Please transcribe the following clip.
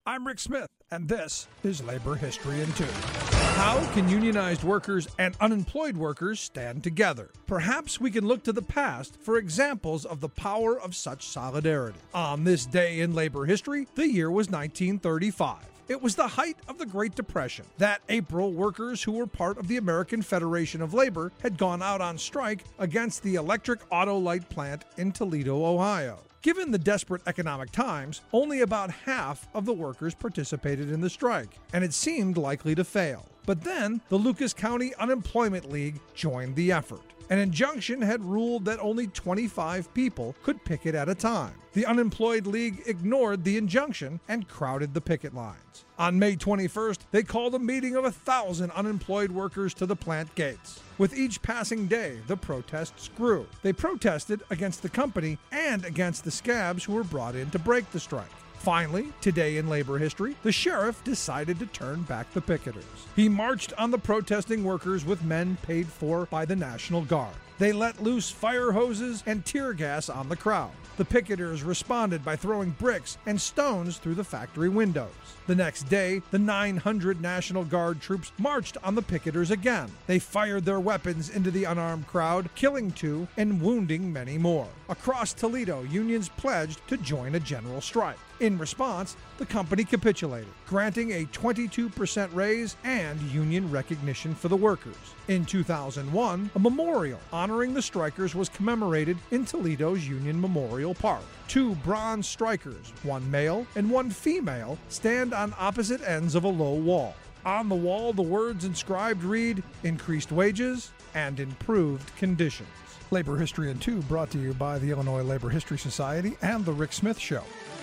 I'm Rick Smith, and this is Labor History in 2. How can unionized workers and unemployed workers stand together? Perhaps we can look to the past for examples of the power of such solidarity. On this day in labor history, the year was 1935. It was the height of the Great Depression. That April, workers who were part of the American Federation of Labor had gone out on strike against the Electric Auto Light plant in Toledo, Ohio. Given the desperate economic times, only about half of the workers participated in the strike, and it seemed likely to fail. But then, the Lucas County Unemployment League joined the effort. An injunction had ruled that only 25 people could picket at a time. The Unemployed League ignored the injunction and crowded the picket lines. On May 21st, they called a meeting of 1,000 unemployed workers to the plant gates. With each passing day, the protests grew. They protested against the company and against the scabs who were brought in to break the strike. Finally, today in labor history, the sheriff decided to turn back the picketers. He marched on the protesting workers with men paid for by the National Guard. They let loose fire hoses and tear gas on the crowd. The picketers responded by throwing bricks and stones through the factory windows. The next day, the 900 National Guard troops marched on the picketers again. They fired their weapons into the unarmed crowd, killing 2 and wounding many more. Across Toledo, unions pledged to join a general strike. In response, the company capitulated, granting a 22% raise and union recognition for the workers. In 2001, a memorial honoring the strikers was commemorated in Toledo's Union Memorial Park. 2 bronze strikers, one male and one female, stand on opposite ends of a low wall. On the wall, the words inscribed read, "Increased wages and improved conditions." Labor History in 2 brought to you by the Illinois Labor History Society and The Rick Smith Show.